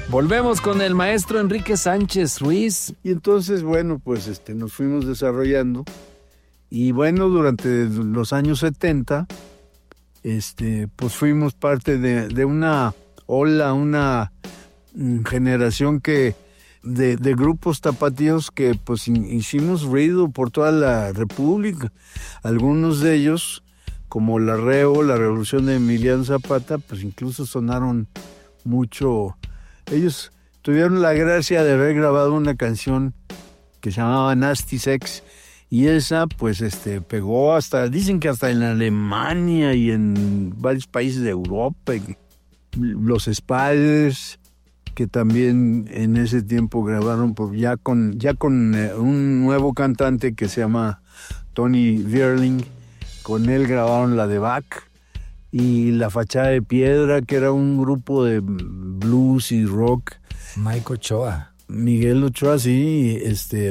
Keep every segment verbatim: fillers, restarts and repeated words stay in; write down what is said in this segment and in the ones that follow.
Volvemos con el maestro Enrique Sánchez Ruiz. Y entonces, bueno, pues este, nos fuimos desarrollando. Y bueno, durante los años setenta, este, pues fuimos parte de, de una ola, una generación que de, de grupos tapatíos que pues hicimos ruido por toda la República. Algunos de ellos, como la Reo, la Revolución de Emiliano Zapata, pues incluso sonaron mucho. Ellos tuvieron la gracia de haber grabado una canción que se llamaba Nasty Sex, y esa pues este pegó hasta, dicen que hasta en Alemania y en varios países de Europa. Los Spiders, que también en ese tiempo grabaron pues, ya con ya con eh, un nuevo cantante que se llama Tony Vierling. Con él grabaron la de Bach y La Fachada de Piedra, que era un grupo de blues y rock. Mike Ochoa. Miguel Ochoa, sí. Este,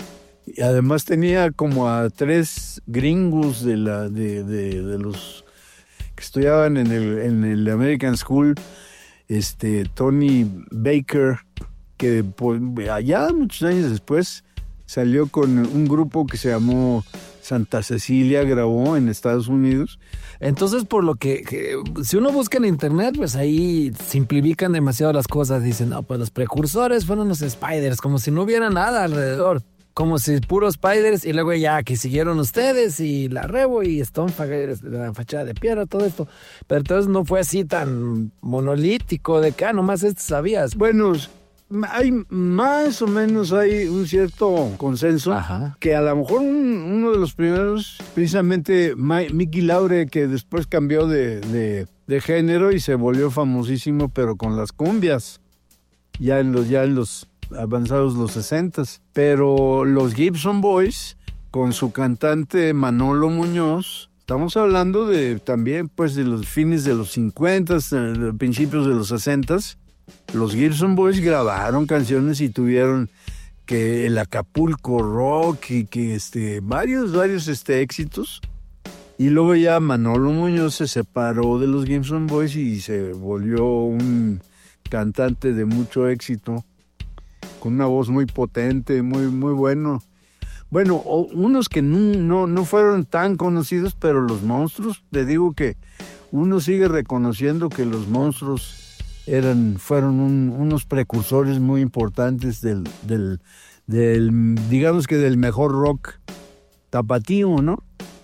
y además tenía como a tres gringos de, la, de, de, de los que estudiaban en el, en el American School. Este, Tony Baker, que pues, allá muchos años después salió con un grupo que se llamó Santa Cecilia, grabó en Estados Unidos. Entonces, por lo que, que si uno busca en internet, pues ahí simplifican demasiado las cosas. Dicen, no, pues los precursores fueron los Spiders, como si no hubiera nada alrededor. Como si puros Spiders, y luego ya que siguieron ustedes, y la Revo, y Stonefager, La Fachada de Piedra, todo esto. Pero entonces no fue así tan monolítico de que, ah, nomás esto sabías. Bueno, hay más o menos hay un cierto consenso. Ajá. Que a lo mejor un, uno de los primeros, precisamente Mickey Laure, que después cambió de, de, de género y se volvió famosísimo, pero con las cumbias, ya en los, ya en los avanzados los sesentas. Pero los Gibson Boys, con su cantante Manolo Muñoz, estamos hablando de también pues de los fines de los cincuentas, de principios de los sesentas. Los Gibson Boys grabaron canciones y tuvieron que el Acapulco Rock y que este varios varios este éxitos. Y luego ya Manolo Muñoz se separó de los Gibson Boys y se volvió un cantante de mucho éxito, con una voz muy potente, muy muy bueno. Bueno, unos que no, no, no fueron tan conocidos, pero los Monstruos, te digo que uno sigue reconociendo que los Monstruos eran, fueron un, unos precursores muy importantes del, del, del, digamos que del mejor rock tapatío, ¿no?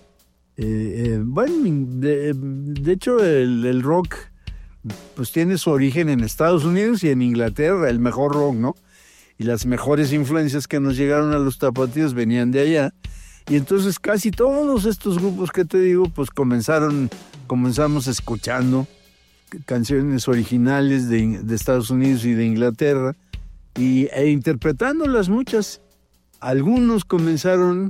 Eh, eh, bueno, de, de hecho el, el rock pues tiene su origen en Estados Unidos y en Inglaterra, el mejor rock, ¿no? Y las mejores influencias que nos llegaron a los tapatíos venían de allá. Y entonces casi todos estos grupos que te digo, pues comenzaron, comenzamos escuchando canciones originales de, de Estados Unidos y de Inglaterra, y, e interpretándolas muchas. Algunos comenzaron,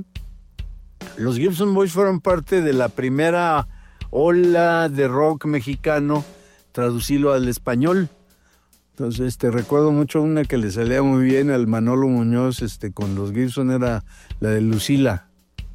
los Gibson Boys fueron parte de la primera ola de rock mexicano, traducirlo al español. Entonces, te recuerdo mucho una que le salía muy bien al Manolo Muñoz, este, con los Gibson, era la de Lucila,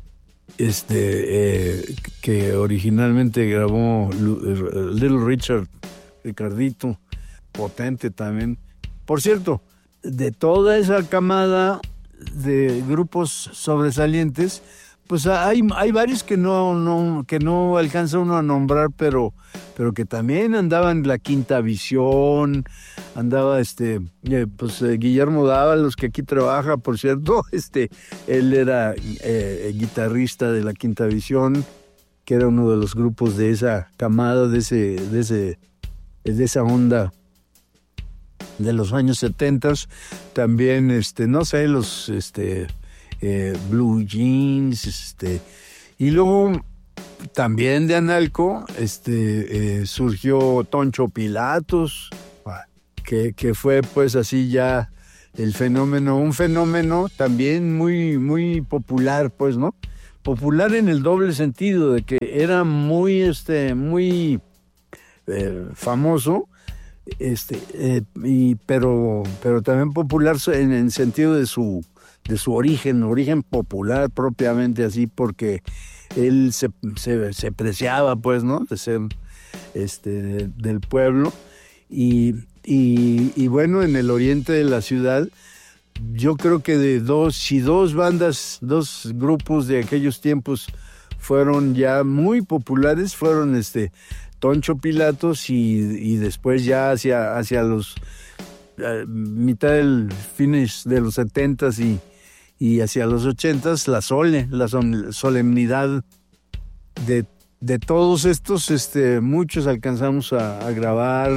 este, eh, que originalmente grabó Little Richard, Ricardito, potente también. Por cierto, de toda esa camada de grupos sobresalientes, pues hay, hay varios que no, no, que no alcanza uno a nombrar, pero, pero que también andaban La Quinta Visión, andaba este, eh, pues eh, Guillermo Dávalos, que aquí trabaja, por cierto, este, él era eh, guitarrista de La Quinta Visión, que era uno de los grupos de esa camada, de ese, de ese, de esa onda de los años setentas. También, este, no sé, los, este, Eh, Blue Jeans, este, y luego también de Analco este, eh, surgió Toncho Pilatos, que, que fue pues así ya el fenómeno, un fenómeno también muy, muy popular, pues, ¿no? Popular en el doble sentido de que era muy, este, muy eh, famoso, este, eh, y, pero, pero también popular en el sentido de su de su origen, origen popular propiamente así, porque él se, se, se preciaba, pues, ¿no? De ser este, de, del pueblo. Y, Y, y bueno, en el oriente de la ciudad, yo creo que de dos, si dos bandas, dos grupos de aquellos tiempos fueron ya muy populares, fueron este Toncho Pilatos y, y después ya hacia, hacia los uh, mitad del fines de los setentas y, y hacia los ochentas, la Sole, la solemnidad de, de todos estos, este, muchos alcanzamos a, a grabar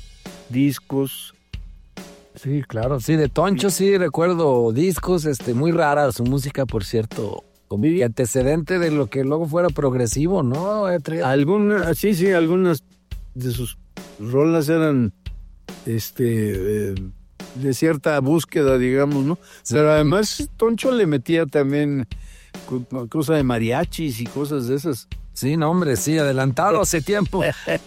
discos. Sí, claro, sí, de Toncho sí recuerdo discos, este, muy rara su música, por cierto, como antecedente de lo que luego fuera progresivo, ¿no? Algunas, sí, sí, algunas de sus rolas eran, este, eh, de cierta búsqueda, digamos, ¿no? Pero además Toncho le metía también cosas de mariachis y cosas de esas. Sí, no, hombre, sí, adelantado hace tiempo.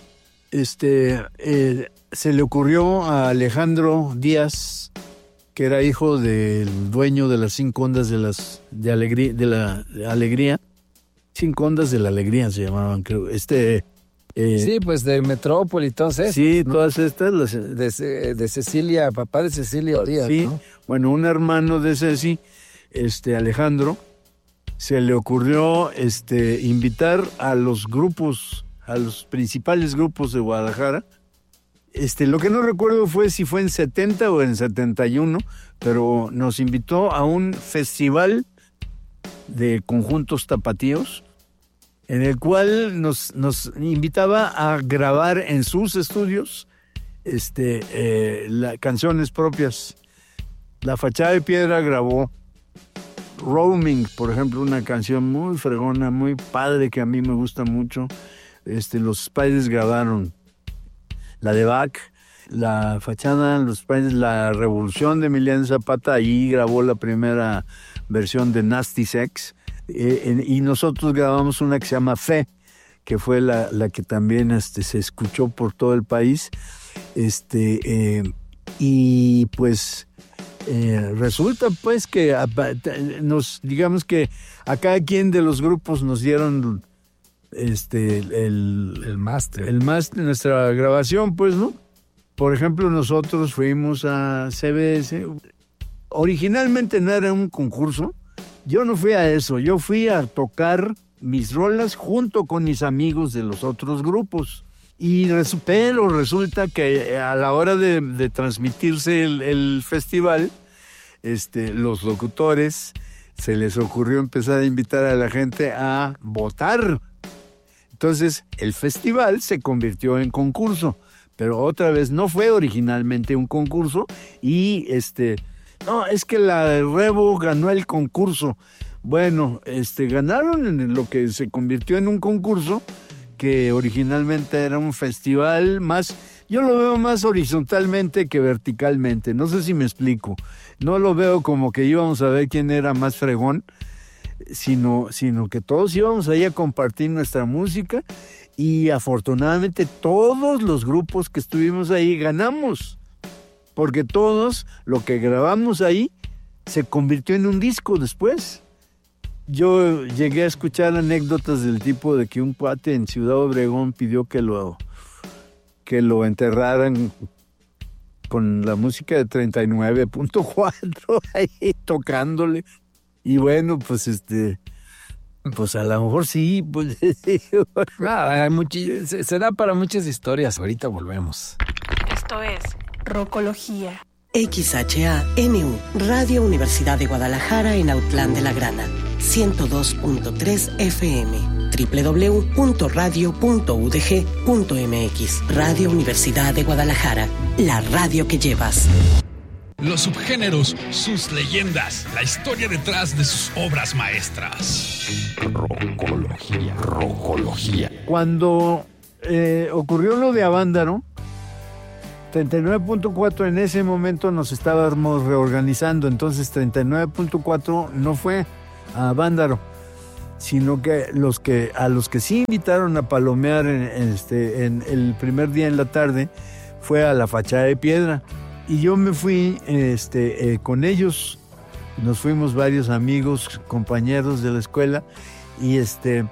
Este, eh, se le ocurrió a Alejandro Díaz, que era hijo del dueño de las cinco ondas de las de alegría, de la de alegría, cinco ondas de la alegría se llamaban, creo. Este, eh, sí, pues de Metrópoli, entonces. Sí, ¿no? Todas estas las de, de Cecilia, papá de Cecilia Díaz. Sí, ¿no? Bueno, un hermano de Ceci, este Alejandro, se le ocurrió, este, invitar a los grupos, a los principales grupos de Guadalajara. Este, lo que no recuerdo fue si fue en setenta o en setenta y uno, pero nos invitó a un festival de conjuntos tapatíos, en el cual nos, nos invitaba a grabar en sus estudios este, eh, la, canciones propias. La Fachada de Piedra grabó Roaming, por ejemplo, una canción muy fregona, muy padre, que a mí me gusta mucho. Este, los Spiders grabaron la de Bach, la Fachada, los Spiders, la Revolución de Emiliano Zapata, ahí grabó la primera versión de Nasty Sex, eh, en, y nosotros grabamos una que se llama Fe, que fue la, la que también este, se escuchó por todo el país, este, eh, y pues eh, resulta pues que nos, digamos que a cada quien de los grupos nos dieron este el el máster el máster de nuestra grabación, pues, ¿no? Por ejemplo, nosotros fuimos a C B S. Originalmente no era un concurso. Yo no fui a eso. Yo fui a tocar mis rolas junto con mis amigos de los otros grupos. Y resu- pero resulta que a la hora de, de transmitirse el, el festival, este, los locutores se les ocurrió empezar a invitar a la gente a votar. Entonces, el festival se convirtió en concurso, pero otra vez no fue originalmente un concurso y este, no, es que la Revo ganó el concurso. Bueno, este, ganaron en lo que se convirtió en un concurso que originalmente era un festival más, yo lo veo más horizontalmente que verticalmente, no sé si me explico. No lo veo como que íbamos a ver quién era más fregón, Sino, sino que todos íbamos ahí a compartir nuestra música y afortunadamente todos los grupos que estuvimos ahí ganamos, porque todos lo que grabamos ahí se convirtió en un disco después. Yo llegué a escuchar anécdotas del tipo de que un cuate en Ciudad Obregón pidió que lo, que lo enterraran con la música de treinta y nueve punto cuatro ahí tocándole. Y bueno, pues este, pues a lo mejor sí, pues ah, hay muchi- se, se da para muchas historias. Ahorita volvemos. Esto es Rocología. X H A N U, Radio Universidad de Guadalajara en Autlán de la Grana, ciento dos punto tres F M, doble u doble u doble u punto radio punto u d g punto m x. Radio Universidad de Guadalajara, la radio que llevas. Los subgéneros, sus leyendas, la historia detrás de sus obras maestras. Rocología, rocología. Cuando eh, ocurrió lo de Avándaro, treinta y nueve punto cuatro en ese momento nos estábamos reorganizando, entonces treinta y nueve punto cuatro no fue a Avándaro, sino que los que a los que sí invitaron a palomear en, en, este, en el primer día en la tarde fue a la Fachada de Piedra. Y yo me fui este, eh, con ellos, nos fuimos varios amigos, compañeros de la escuela, y este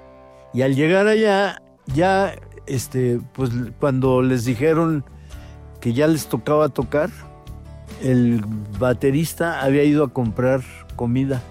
y al llegar allá, ya este, pues cuando les dijeron que ya les tocaba tocar, el baterista había ido a comprar comida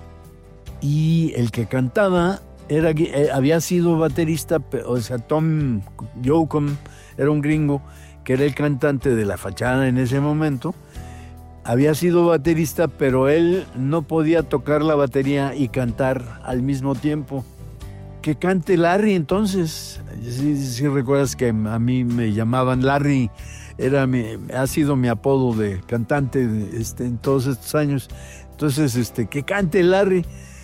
y el que cantaba era, eh, había sido baterista, o sea, Tom Yocum era un gringo que era el cantante de La Fachada en ese momento. Había sido baterista, pero él no podía tocar la batería y cantar al mismo tiempo. Que cante Larry entonces. Sí, sí recuerdas que a mí me llamaban Larry, era mi, ha sido mi apodo de cantante este, en todos estos años. Entonces, este, que cante Larry,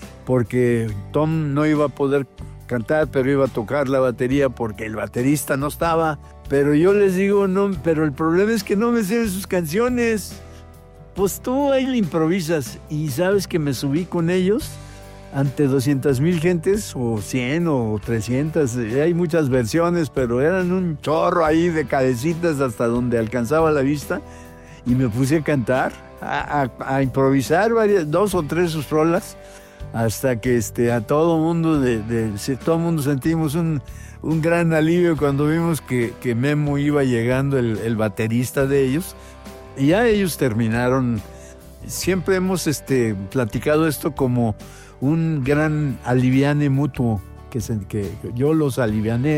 porque Tom no iba a poder cantar, pero iba a tocar la batería porque el baterista no estaba. Pero yo les digo, no, pero el problema es que no me sé sus canciones. Pues tú ahí le improvisas y sabes que me subí con ellos ante doscientas mil gentes o cien o trescientas. Hay muchas versiones, pero eran un chorro ahí de cabecitas hasta donde alcanzaba la vista y me puse a cantar, a, a, a improvisar varias, dos o tres sus rolas hasta que este, a todo mundo, de, de, todo mundo sentimos un, un gran alivio cuando vimos que, que Memo iba llegando, el, el baterista de ellos. Y ya ellos terminaron. Siempre hemos este, platicado esto como un gran aliviane mutuo, que, se, que yo los aliviané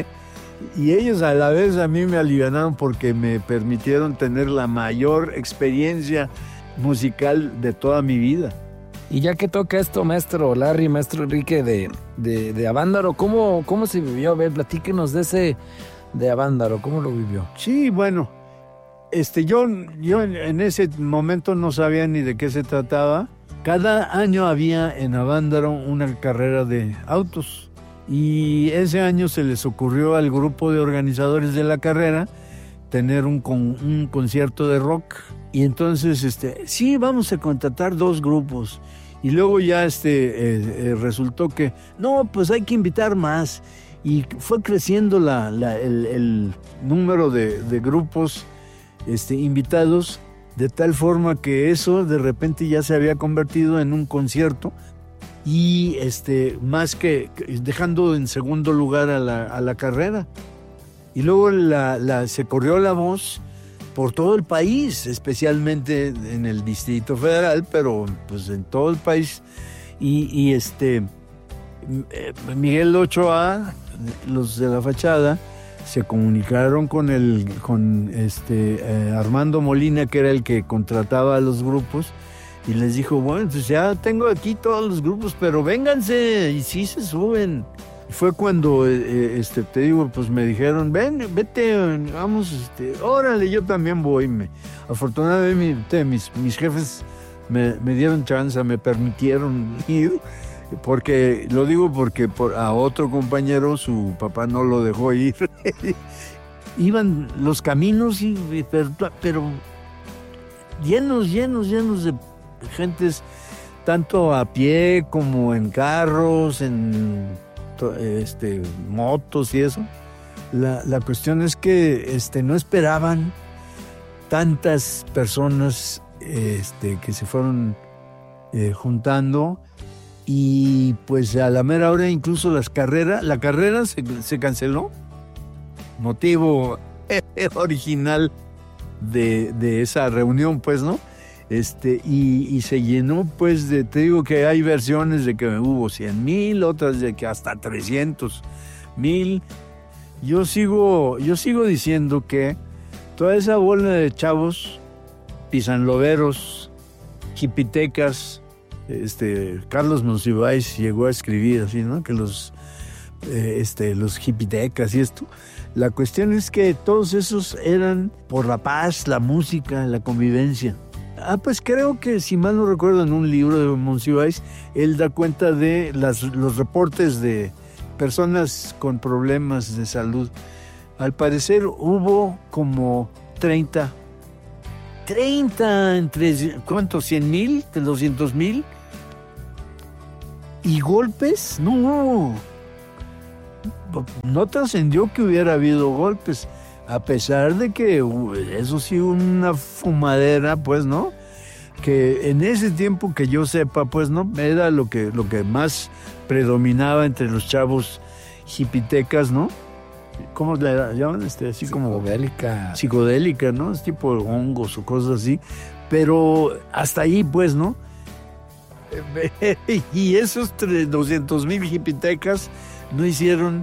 y ellos a la vez a mí me alivianaron porque me permitieron tener la mayor experiencia musical de toda mi vida. Y ya que toca esto, maestro Larry, maestro Enrique de, de, de Avándaro, ¿cómo, ¿cómo se vivió? A ver, platíquenos de ese de Avándaro, ¿cómo lo vivió? Sí, bueno, este, yo, yo en ese momento no sabía ni de qué se trataba. Cada año había en Avándaro una carrera de autos y ese año se les ocurrió al grupo de organizadores de la carrera tener un, con, un concierto de rock. Y entonces, este, sí, vamos a contratar dos grupos. Y luego ya este, eh, eh, resultó que, no, pues hay que invitar más. Y fue creciendo la, la, el, el número de, de grupos este, invitados, de tal forma que eso de repente ya se había convertido en un concierto. Y este, más que dejando en segundo lugar a la, a la carrera. Y luego la, la, se corrió la voz por todo el país, especialmente en el Distrito Federal, pero pues en todo el país. Y, y este Miguel Ochoa, los de La Fachada, se comunicaron con el con este eh, Armando Molina, que era el que contrataba a los grupos, y les dijo, bueno, pues ya tengo aquí todos los grupos, pero vénganse, y sí se suben. Fue cuando, eh, este, te digo, pues me dijeron, ven, vete, vamos, este, órale, yo también voy. Me, afortunadamente mis, mis jefes me, me dieron chance, me permitieron ir, porque, lo digo porque por, a otro compañero su papá no lo dejó ir. Iban los caminos, y, pero, pero llenos, llenos, llenos de gentes, tanto a pie como en carros, en este, motos y eso. La, la cuestión es que este, no esperaban tantas personas este, que se fueron eh, juntando, y pues a la mera hora incluso las carreras, la carrera se, se canceló, motivo original de, de esa reunión, pues, ¿no? Este, y, y se llenó, pues, de, te digo que hay versiones de que hubo cien mil, otras de que hasta trescientos mil. Yo sigo, yo sigo diciendo que toda esa bola de chavos, pisanloveros, hipitecas, este, Carlos Monsiváis llegó a escribir así, ¿no? Que los, eh, este, los hipitecas y esto. La cuestión es que todos esos eran por la paz, la música, la convivencia. Ah, pues creo que, si mal no recuerdo, en un libro de Monsiváis, él da cuenta de las, los reportes de personas con problemas de salud. Al parecer hubo como treinta, treinta entre, ¿cuántos? ¿cien mil? ¿De doscientos mil? ¿Y golpes? No, no trascendió que hubiera habido golpes. A pesar de que eso sí, una fumadera, pues, ¿no? Que en ese tiempo, que yo sepa, pues, ¿no? Era lo que, lo que más predominaba entre los chavos hipitecas, ¿no? ¿cómo le llaman? Este, así como Psicodélica. psicodélica, ¿no? Es tipo hongos o cosas así. Pero hasta ahí, pues, ¿no? Y esos doscientos mil hipitecas no hicieron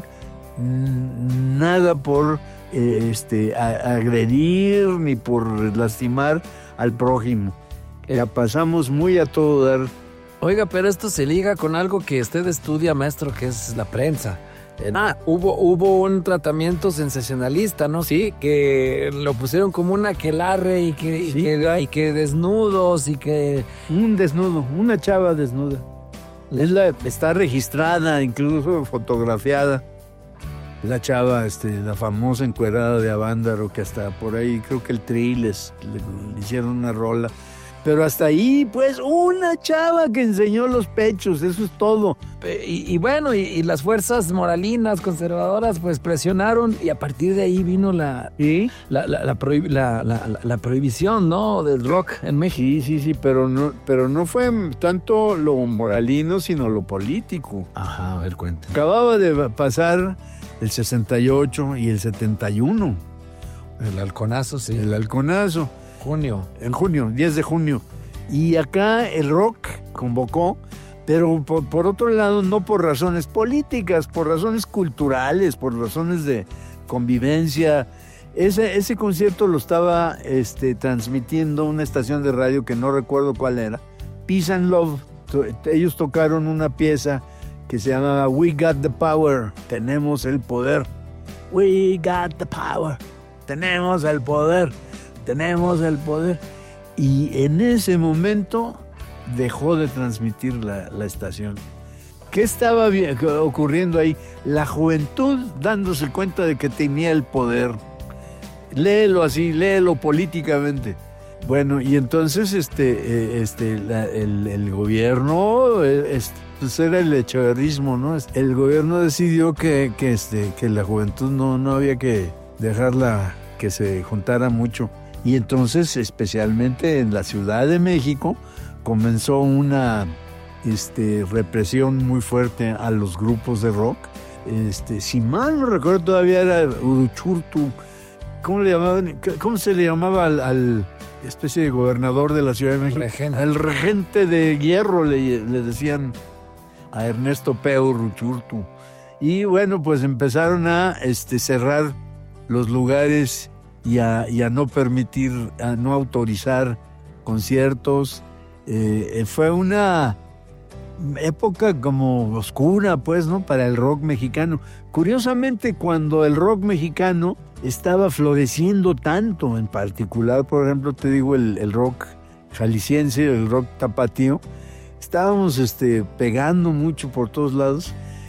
nada por eh, este, a, agredir ni por lastimar al prójimo. La pasamos muy a todo dar. Oiga, pero esto se liga con algo que usted estudia, maestro, que es la prensa. Ah, hubo, hubo un tratamiento sensacionalista, ¿no? Sí, que lo pusieron como un aquelarre y que, Sí. y que, y que desnudos y que... Un desnudo, una chava desnuda. Es la, está registrada, incluso fotografiada. La chava, este, la famosa encuerada de Avándaro, que hasta por ahí creo que el Tri les le, le hicieron una rola. Pero hasta ahí, pues, una chava que enseñó los pechos, eso es todo. Y, y bueno, y, y las fuerzas moralinas, conservadoras, pues presionaron y a partir de ahí vino la, ¿Sí? la, la, la, prohib- la, la, la- la prohibición, ¿no? Del rock en México. Sí, sí, sí, pero no, pero no fue tanto lo moralino, sino lo político. Ajá, a ver, cuenta. Acababa de pasar el sesenta y ocho y el setenta y uno, El halconazo, sí. el halconazo. Junio. En junio, diez de junio. Y acá el rock convocó, pero por, por otro lado no por razones políticas, por razones culturales, por razones de convivencia. Ese, ese concierto lo estaba este, transmitiendo una estación de radio que no recuerdo cuál era. Peace and Love. To- Ellos tocaron una pieza que se llamaba We Got the Power. Tenemos el poder. We got the power. Tenemos el poder. Tenemos el poder. Y en ese momento dejó de transmitir la, la estación. ¿Qué estaba bien- ocurriendo ahí? La juventud dándose cuenta de que tenía el poder. Léelo así, léelo políticamente. Bueno, y entonces este, eh, este, la- el, el gobierno, eh, es- pues era el echeverrismo, ¿no? El gobierno decidió que, que, este, que la juventud no, no había que dejarla que se juntara mucho. Y entonces, especialmente en la Ciudad de México, comenzó una este, represión muy fuerte a los grupos de rock. Este, si mal no recuerdo, todavía era Uruchurtu. ¿Cómo le llamaban? ¿Cómo se le llamaba al, al especie de gobernador de la Ciudad de México? Regente. Al regente de hierro le, le decían a Ernesto Peu Uruchurtu. Y bueno, pues empezaron a este, cerrar los lugares y a, y a no permitir, a no autorizar conciertos. Eh, fue una época como oscura, pues, ¿no? Para el rock mexicano. Curiosamente, cuando el rock mexicano estaba floreciendo tanto, en particular, por ejemplo, te digo, el, el rock jalisciense, el rock tapatío, estábamos este, pegando mucho por todos lados.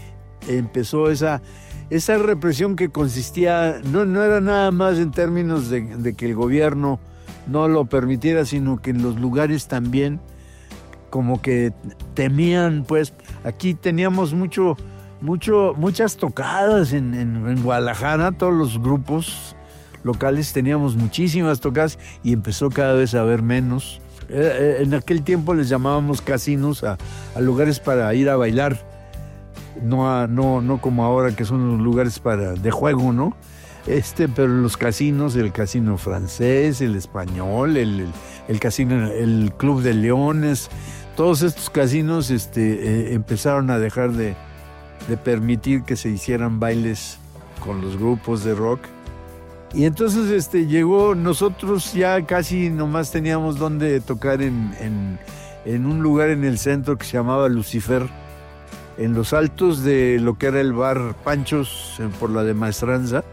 Empezó esa... Esa represión que consistía, no, no era nada más en términos de, de que el gobierno no lo permitiera, sino que en los lugares también como que temían, pues, aquí teníamos mucho, mucho, muchas tocadas en, en, en Guadalajara, todos los grupos locales teníamos muchísimas tocadas y empezó cada vez a haber menos. Eh, en aquel tiempo les llamábamos casinos a, a lugares para ir a bailar. No, a, no, no como ahora que son los lugares para, de juego, ¿no? Este, pero los casinos, el casino francés, el español, el, el, el casino, el Club de Leones, todos estos casinos este, eh, empezaron a dejar de, de permitir que se hicieran bailes con los grupos de rock. Y entonces este, llegó, nosotros ya casi nomás teníamos donde tocar en, en, en un lugar en el centro que se llamaba Lucifer, en los altos de lo que era el bar Panchos, por la de Maestranza,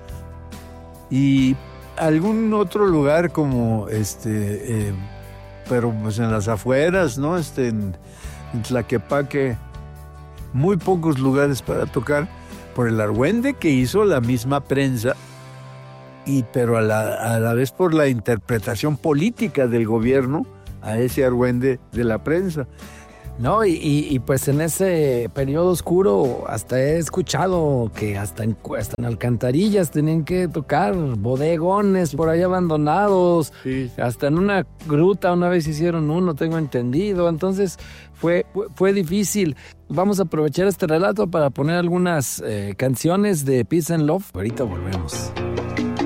y algún otro lugar como este, eh, pero pues en las afueras, ¿no? Este, en, en Tlaquepaque, muy pocos lugares para tocar, por el argüende que hizo la misma prensa, y pero a la, a la vez por la interpretación política del gobierno a ese argüende de la prensa. No, y, y, y pues en ese periodo oscuro hasta he escuchado que hasta en, hasta en alcantarillas tenían que tocar, bodegones por ahí abandonados, Sí. hasta en una gruta una vez hicieron uno, tengo entendido, entonces fue, fue, fue difícil. vamos a aprovechar este relato para poner algunas eh, canciones de Peace and Love. Ahorita volvemos.